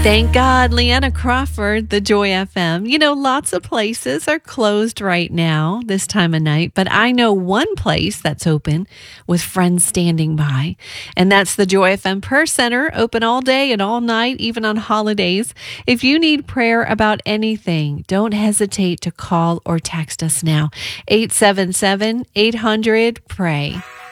Thank God, Leanna Crawford, the Joy FM. You know, lots of places are closed right now this time of night, but I know one place that's open with friends standing by, and that's the Joy FM Prayer Center, open all day and all night, even on holidays. If you need prayer about anything, don't hesitate to call or text us now. 877-800-PRAY.